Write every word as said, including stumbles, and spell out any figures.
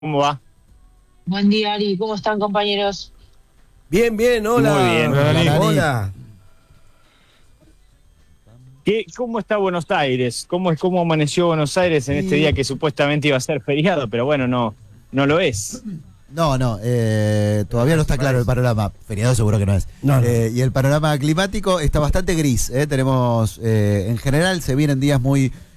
¿Cómo va? Buen día, Ari. ¿Cómo están, compañeros? Bien, bien, hola. Muy bien. Hola, Hola, Nani. hola. ¿Qué, cómo está Buenos Aires? ¿Cómo, es- cómo amaneció Buenos Aires en este día Y que supuestamente iba a ser feriado, pero bueno, no, no lo es? no, no, eh, todavía no está claro el panorama. Feriado seguro que no es. No, no. Eh, y el panorama climático está bastante gris. eh. Tenemos, eh, en general, se vienen días muy